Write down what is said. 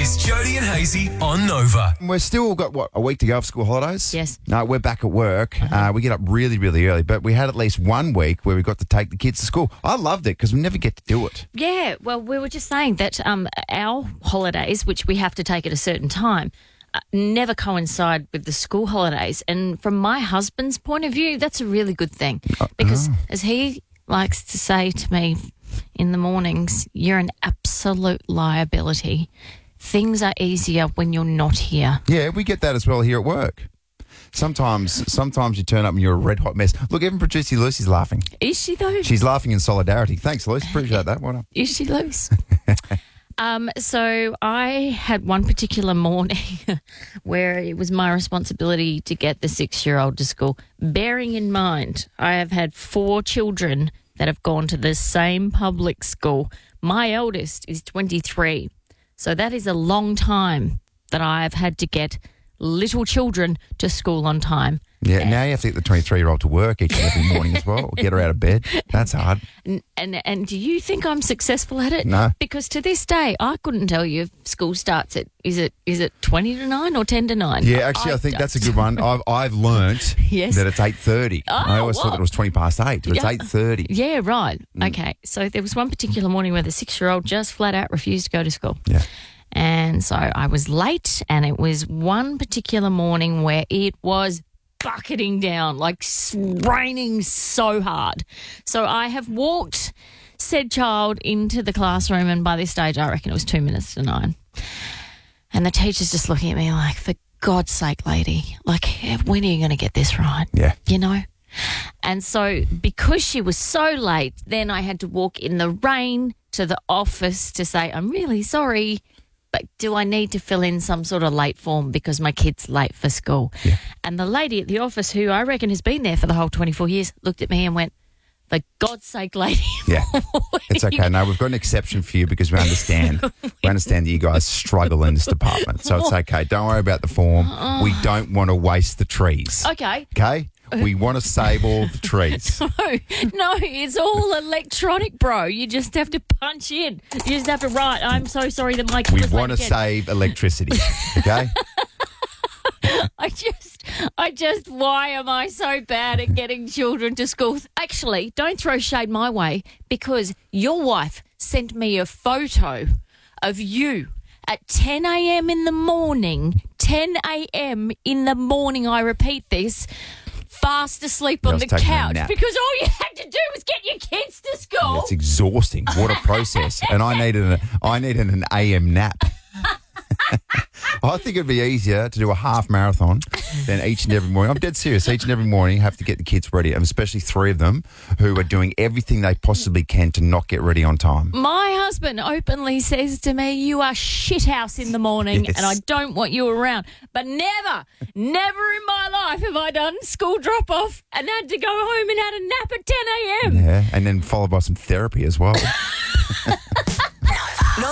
is Jody and Hazy on Nova. We're still got, a week to go of school holidays? Yes. No, we're back at work. We get up really, really early, but we had at least 1 week where we got to take the kids to school. I loved it because we never get to do it. Yeah, well, we were just saying that our holidays, which we have to take at a certain time, never coincide with the school holidays. And from my husband's point of view, that's a really good thing because as he likes to say to me in the mornings, you're an absolute liability. Things are easier when you're not here. Yeah, we get that as well here at work. Sometimes you turn up and you're a red hot mess. Look, even producer Lucy's laughing. Is she though? She's laughing in solidarity. Thanks, Lucy. Appreciate that. What up? Is she loose? So I had one particular morning where it was my responsibility to get the 6-year-old to school. Bearing in mind, I have had 4 children that have gone to the same public school. My eldest is 23. So that is a long time that I have had to get little children to school on time. Yeah, now you have to get the 23-year-old to work each and every morning as well. Get her out of bed. That's hard. And do you think I'm successful at it? No. Because to this day, I couldn't tell you if school starts at, is it 20 to 9 or 10 to 9? Yeah, actually, I think that's a good one. I've learnt Yes. that it's 8:30. I always thought that it was 20 past 8, but it's 8:30. Yeah, right. Okay. So there was one particular morning where the 6-year-old just flat out refused to go to school. Yeah. And so I was late, and it was one particular morning where it was bucketing down, like raining so hard. So I have walked said child into the classroom, and by this stage I reckon it was 2 minutes to 9. And the teacher's just looking at me like, for God's sake, lady, like, when are you going to get this right? Yeah. You know? And so because she was so late, then I had to walk in the rain to the office to say, I'm really sorry, but do I need to fill in some sort of late form because my kid's late for school? Yeah. And the lady at the office, who I reckon has been there for the whole 24 years, looked at me and went, for God's sake, lady. Yeah. It's okay. No, we've got an exception for you because we understand. We understand that you guys struggle in this department. So it's okay. Don't worry about the form. We don't want to waste the trees. Okay. Okay? We want to save all the trees. No, it's all electronic, bro. You just have to punch in. You just have to write, I'm so sorry that my kid We was want late to again. save electricity. Okay? I just, why am I so bad at getting children to school? Actually, don't throw shade my way because your wife sent me a photo of you at 10 a.m. in the morning. 10 a.m. in the morning, I repeat this, fast asleep on was the taking a couch nap. because all you had to do was get your kids to school. It's exhausting. What a process. And I needed an AM nap. I think it'd be easier to do a half marathon than each and every morning. I'm dead serious. Each and every morning, have to get the kids ready, and especially 3 of them who are doing everything they possibly can to not get ready on time. My husband openly says to me, you are shithouse in the morning Yes. and I don't want you around. But never in my life have I done school drop-off and had to go home and had a nap at 10 a.m. Yeah, and then followed by some therapy as well.